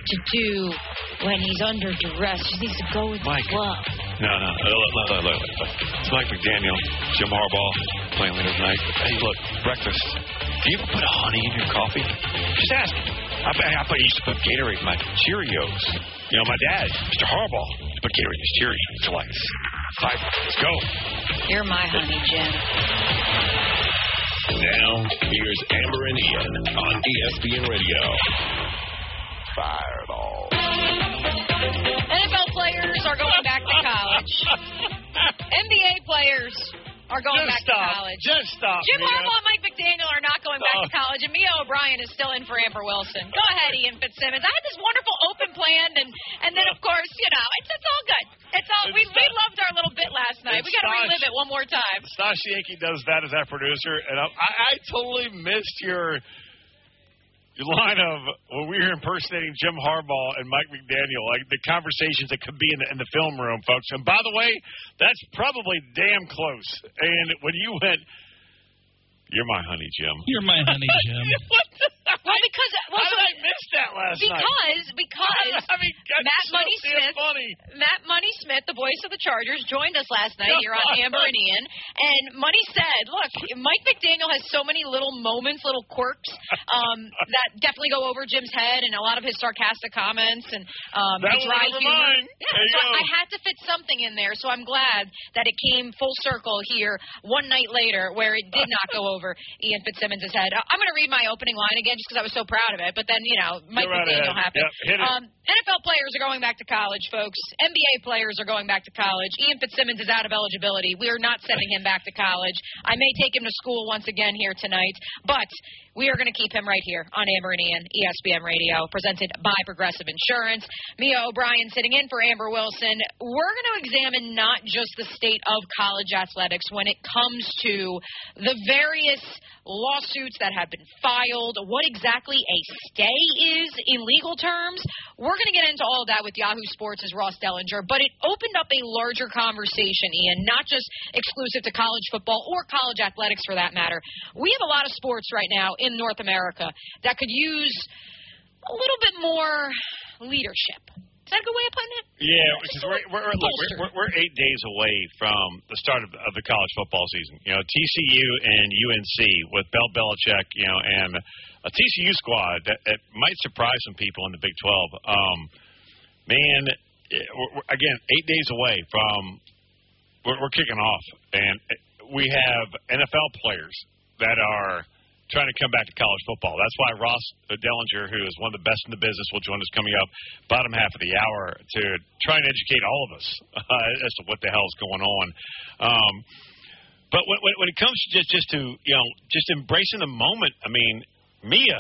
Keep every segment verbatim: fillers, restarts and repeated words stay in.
to do when he's under duress. He needs to go with Mike. the flow. No, no. Look, look, look, look. It's Mike McDaniel, Jim Harbaugh playing later tonight. Hey, look, breakfast. Do you ever put honey in your coffee? Just ask. I, I, I used to put Gatorade in my Cheerios. You know, my dad, Mister Harbaugh, used to put Gatorade in his Cheerios. So like, five. Let's go. You're my honey, Jim. Now, here's Amber and Ian on E S P N Radio. Fireball. N F L players are going back to college. N B A players are going Just back stop. to college. Just stop. Jim Mia. Harbaugh and Mike McDaniel are not going back Oh. to college, and Mia O'Brien is still in for Amber Wilson. Go ahead, Ian Fitzsimmons. I had this wonderful open plan, and and then, of course, you know, it's, it's all good. It's all we, we loved our little bit last night. We got to relive it one more time. Stash Yankee does that as our producer, and I, I, I totally missed your your line of when we were impersonating Jim Harbaugh and Mike McDaniel, like the conversations that could be in the, in the film room, folks. And by the way, that's probably damn close. And when you went, you're my honey, Jim. You're my honey, Jim. Well, because well, How so, did I miss that last because, night? Because I mean, God, Matt so Money damn Smith, funny. Matt Money Smith, the voice of the Chargers, joined us last night here on Amber and Ian. And Money said, look, Mike McDaniel has so many little moments, little quirks um, that definitely go over Jim's head, and a lot of his sarcastic comments and um, That the dry was never humor. mine. Yeah, There you so go. I had to fit something in there, so I'm glad that it came full circle here one night later where it did not go over Ian Fitzsimmons' head. Uh, I'm going to read my opening line again just because I was so proud of it, but then, you know, Mike Go right McDaniel ahead. happened. Yep, hit it. Um, N F L players are going back to college, folks. N B A players are going back to college. Ian Fitzsimmons is out of eligibility. We are not sending him back to college. I may take him to school once again here tonight, but we are going to keep him right here on Amber and Ian, E S P N Radio, presented by Progressive Insurance. Mia O'Brien sitting in for Amber Wilson. We're going to examine not just the state of college athletics when it comes to the various lawsuits that have been filed, what exactly a stay is in legal terms. We're going to get into all of that with Yahoo Sports' Ross Dellinger, but it opened up a larger conversation, Ian, not just exclusive to college football or college athletics for that matter. We have a lot of sports right now in North America that could use a little bit more leadership. Is that a good way of putting it? Yeah, because we're we're, look, we're we're we're eight days away from the start of, of the college football season. You know, T C U and U N C with Bill Belichick, you know, and a T C U squad that, that might surprise some people in the Big twelve. Um, man, we're, we're, again, eight days away from we're, we're kicking off, and we have N F L players that are trying to come back to college football. That's why Ross Dellinger, who is one of the best in the business, will join us coming up bottom half of the hour to try and educate all of us uh, as to what the hell is going on. Um, but when, when, when it comes to just, just to, you know, just embracing the moment, I mean, Mia,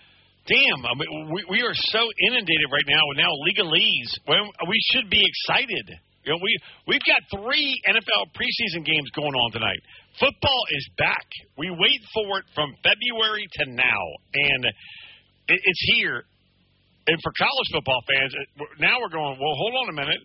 damn, I mean, we, we are so inundated right now with now legalese. When we should be excited. You know, we, we've got three N F L preseason games going on tonight. Football is back. We wait for it from February to now, and it, it's here. And for college football fans, it, now we're going, well, hold on a minute.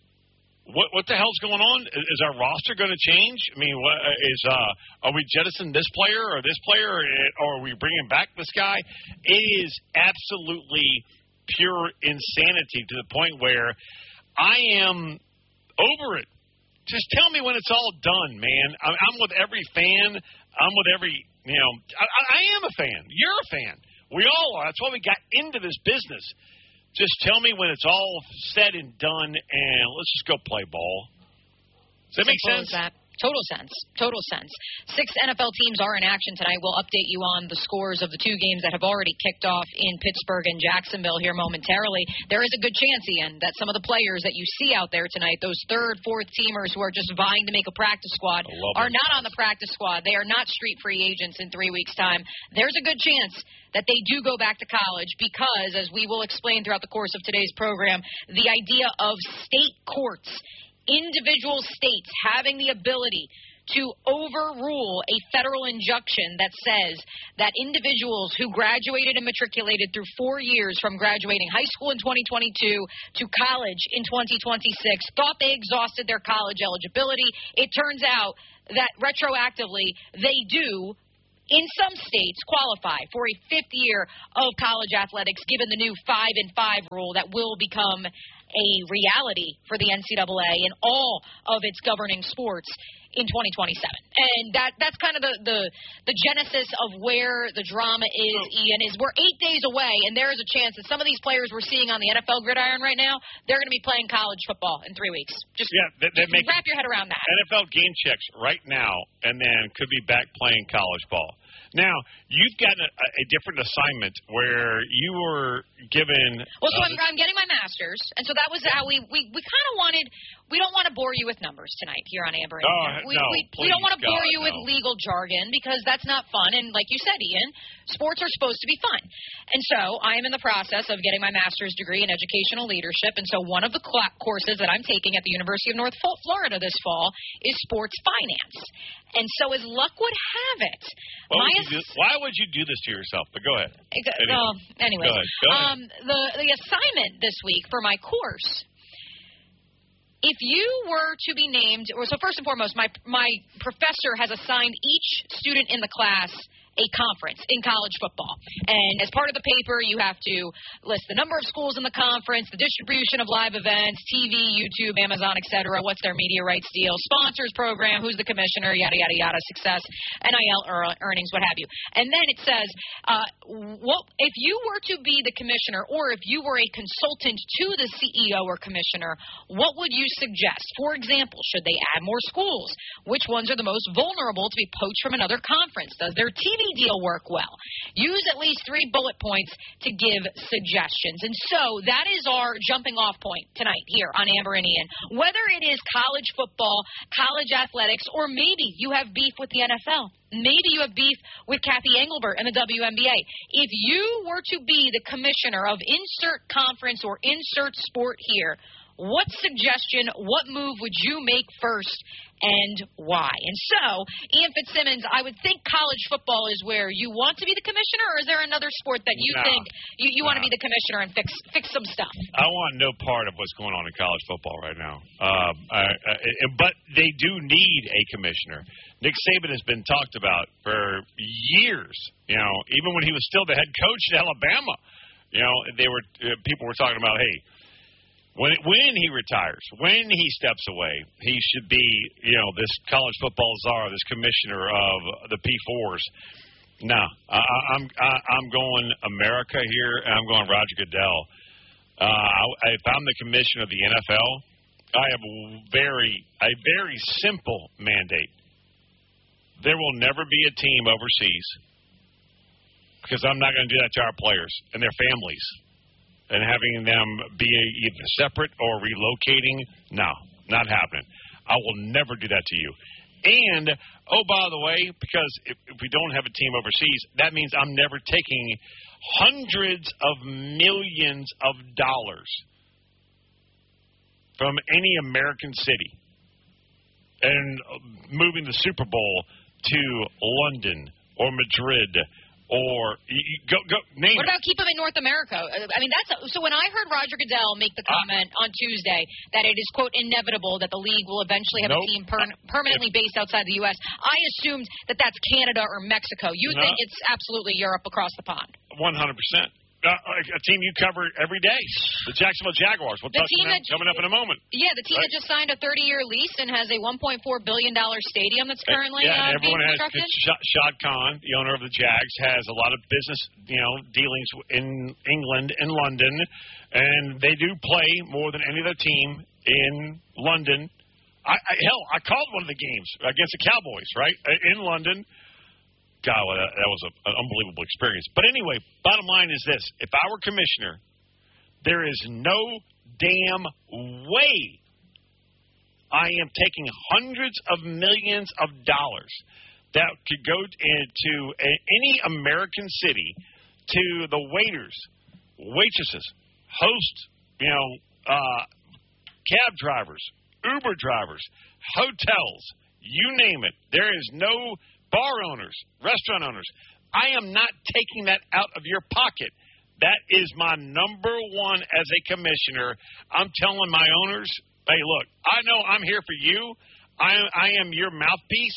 What what the hell's going on? Is, is our roster going to change? I mean, what, is uh, are we jettisoning this player or this player, or, or are we bringing back this guy? It is absolutely pure insanity to the point where I am over it. Just tell me when it's all done, man. I'm with every fan. I'm with every, you know, I, I am a fan. You're a fan. We all are. That's why we got into this business. Just tell me when it's all said and done, and let's just go play ball. Does that make Simple sense? as that. Total sense. Total sense. Six N F L teams are in action tonight. We'll update you on the scores of the two games that have already kicked off in Pittsburgh and Jacksonville here momentarily. There is a good chance, Ian, that some of the players that you see out there tonight, those third, fourth teamers who are just vying to make a practice squad, are it. not on the practice squad. They are not street free agents in three weeks' time. There's a good chance that they do go back to college because, as we will explain throughout the course of today's program, the idea of state courts, individual states having the ability to overrule a federal injunction that says that individuals who graduated and matriculated through four years from graduating high school in twenty twenty-two to college in twenty twenty-six thought they exhausted their college eligibility. It turns out that retroactively they do, in some states qualify for a fifth year of college athletics, given the new five and five rule that will become a reality for the N C double A and all of its governing sports in twenty twenty-seven. And that that's kind of the, the, the genesis of where the drama is, Ian, is we're eight days away, and there is a chance that some of these players we're seeing on the N F L gridiron right now, they're going to be playing college football in three weeks. Just, yeah, they, they just make wrap your head around that. N F L game checks right now and then could be back playing college ball. Now, you've gotten a, a different assignment where you were given... Well, so uh, I'm, I'm getting my master's, and so that was how we, we, we kind of wanted... We don't want to bore you with numbers tonight here on Amber. Oh, we, no, we, please, we don't want to bore God, you no. with legal jargon because that's not fun. And like you said, Ian, sports are supposed to be fun. And so I am in the process of getting my master's degree in educational leadership. And so one of the cl- courses that I'm taking at the University of North Florida this fall is sports finance. And so as luck would have it, why my would, you do, why would you do this to yourself? But go ahead. Uh, well, anyways, go ahead. Go ahead. Um, the, the assignment this week for my course, if you were to be named, or so first and foremost, my my professor has assigned each student in the class a conference in college football. And as part of the paper, you have to list the number of schools in the conference, the distribution of live events, T V, YouTube, Amazon, et cetera, what's their media rights deal, sponsors program, who's the commissioner, yada, yada, yada, success, N I L earnings, what have you. And then it says, uh, what, if you were to be the commissioner or if you were a consultant to the C E O or commissioner, what would you suggest? For example, should they add more schools? Which ones are the most vulnerable to be poached from another conference? Does their T V deal work well? Use at least three bullet points to give suggestions. And so that is our jumping off point tonight here on Amber and Ian. Whether it is college football, college athletics, or maybe you have beef with the N F L. Maybe you have beef with Kathy Engelbert and the W N B A. If you were to be the commissioner of insert conference or insert sport here, what suggestion, what move would you make first and why? And so, Ian Fitzsimmons, I would think college football is where you want to be the commissioner, or is there another sport that you no, think you, you no. want to be the commissioner and fix fix some stuff? I want no part of what's going on in college football right now. Um, I, I, but they do need a commissioner. Nick Saban has been talked about for years. You know, even when he was still the head coach at Alabama, you know, they were uh, people were talking about, hey, When when he retires, when he steps away, he should be, you know, this college football czar, this commissioner of the P fours. No, I, I'm I, I'm going America here, and I'm going Roger Goodell. Uh, I, if I'm the commissioner of the N F L, I have a very a very simple mandate. There will never be a team overseas because I'm not going to do that to our players and their families. And having them be either separate or relocating, no, not happening. I will never do that to you. And, oh, by the way, because if, if we don't have a team overseas, that means I'm never taking hundreds of millions of dollars from any American city and moving the Super Bowl to London or Madrid. Or you, go go name. What about keep them in North America? I mean, that's a, so. When I heard Roger Goodell make the comment uh, on Tuesday that it is quote inevitable that the league will eventually have nope. a team per, permanently based outside the U S, I assumed that that's Canada or Mexico. You no. think it's absolutely Europe across the pond? One hundred percent. A team you cover every day, the Jacksonville Jaguars. We'll the touch team on that that, coming up in a moment. Yeah, the team right? that just signed a thirty-year lease and has a one point four billion dollars stadium that's currently yeah, uh, being everyone constructed. has. Shad Khan, the owner of the Jags, has a lot of business, you know, dealings in England and London, and they do play more than any other team in London. I, I, hell, I called one of the games against the Cowboys, right, in London. God, well, that, that was a, an unbelievable experience. But anyway, bottom line is this. If I were commissioner, there is no damn way I am taking hundreds of millions of dollars that could go into a, any American city to the waiters, waitresses, hosts, you know, uh, cab drivers, Uber drivers, hotels, you name it. There is no bar owners, restaurant owners. I am not taking that out of your pocket. That is my number one as a commissioner. I'm telling my owners, hey, look, I know I'm here for you. I, I am your mouthpiece,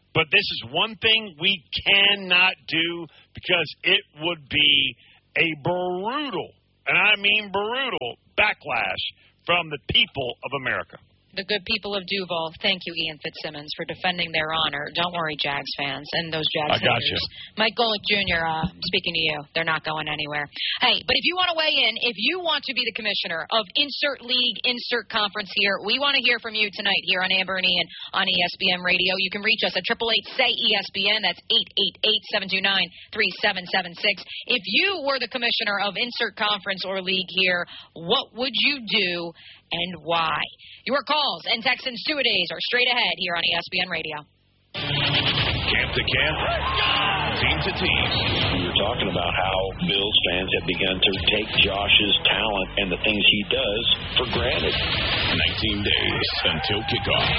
But this is one thing we cannot do because it would be a brutal, and I mean brutal, backlash from the people of America. The good people of Duval, thank you, Ian Fitzsimmons, for defending their honor. Don't worry, Jags fans and those Jags I got haters. you. Mike Golick Junior, uh, speaking to you, they're not going anywhere. Hey, but if you want to weigh in, if you want to be the commissioner of insert league, insert conference here, we want to hear from you tonight here on Amber and Ian on E S P N Radio. You can reach us at eight eight eight, S A Y, E S P N. That's eight eight eight, seven two nine, three seven seven six. If you were the commissioner of insert conference or league here, what would you do and why? Your calls and texts and two-a-days are straight ahead here on E S P N Radio. Camp to camp, team to team. We were talking about how Bills fans have begun to take Josh's talent and the things he does for granted. nineteen days until kickoff.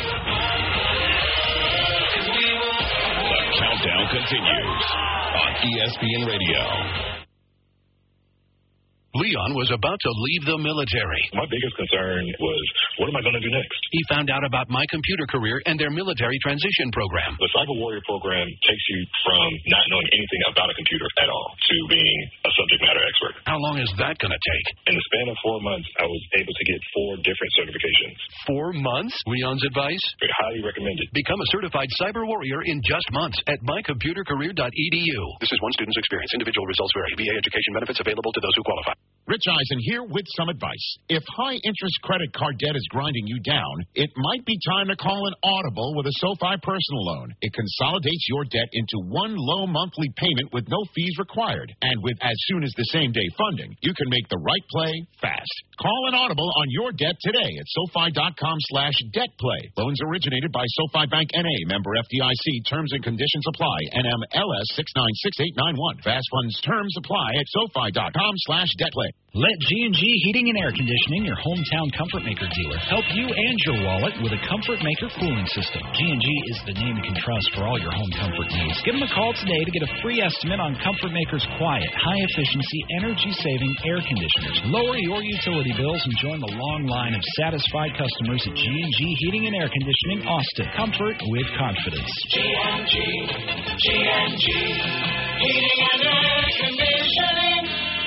The countdown continues on E S P N Radio. Leon was about to leave the military. My biggest concern was, what am I going to do next? He found out about My Computer Career and their military transition program. The Cyber Warrior program takes you from not knowing anything about a computer at all to being a subject matter expert. How long is that going to take? In the span of four months, I was able to get four different certifications. Four months? Leon's advice? But highly recommended. Become a certified Cyber Warrior in just months at my computer career dot e d u. This is one student's experience. Individual results vary. V A education benefits available to those who qualify. Rich Eisen here with some advice. If high-interest credit card debt is grinding you down, it might be time to call an Audible with a SoFi personal loan. It consolidates your debt into one low monthly payment with no fees required. And with as soon as the same-day funding, you can make the right play fast. Call an Audible on your debt today at SoFi.com slash debt play. Loans originated by SoFi Bank N A, member F D I C. Terms and conditions apply. N M L S six nine six eight nine one. Fast funds terms apply at SoFi.com slash debt play. Let G and G Heating and Air Conditioning, your hometown Comfort Maker dealer, help you and your wallet with a Comfort Maker cooling system. G and G is the name you can trust for all your home comfort needs. Give them a call today to get a free estimate on Comfort Maker's quiet, high-efficiency, energy-saving air conditioners. Lower your utility bills and join the long line of satisfied customers at G and G Heating and Air Conditioning, Austin. Comfort with confidence. G and G, G and G Heating and Air Conditioning.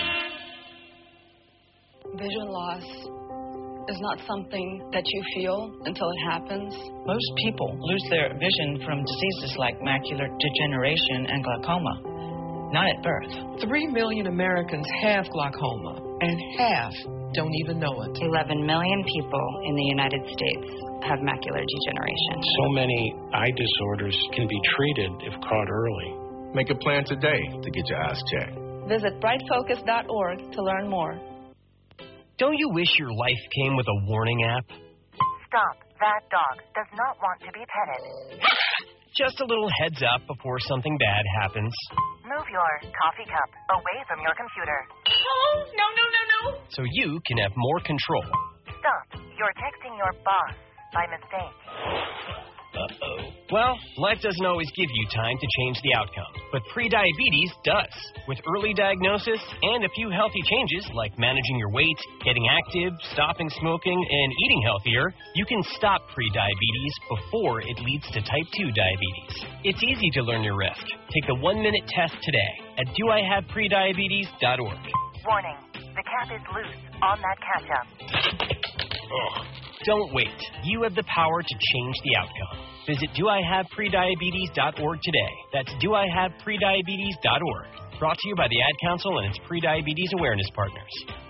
Vision loss is not something that you feel until it happens. Most people lose their vision from diseases like macular degeneration and glaucoma, not at birth. Three million Americans have glaucoma, and half don't even know it. Eleven million people in the United States have macular degeneration. So many eye disorders can be treated if caught early. Make a plan today to get your eyes checked. Visit bright focus dot org to learn more. Don't you wish your life came with a warning app? Stop. That dog does not want to be petted. Just a little heads up before something bad happens. Move your coffee cup away from your computer. Oh, no, no, no, no. So you can have more control. Stop. You're texting your boss by mistake. Uh-oh. Well, life doesn't always give you time to change the outcome, but prediabetes does. With early diagnosis and a few healthy changes like managing your weight, getting active, stopping smoking, and eating healthier, you can stop prediabetes before it leads to type two diabetes. It's easy to learn your risk. Take the one-minute test today at do I have prediabetes dot org. Warning, the cap is loose on that catch-up. Ugh. Don't wait. You have the power to change the outcome. Visit do I have prediabetes dot org today. That's do I have prediabetes dot org. Brought to you by the Ad Council and its Prediabetes Awareness Partners.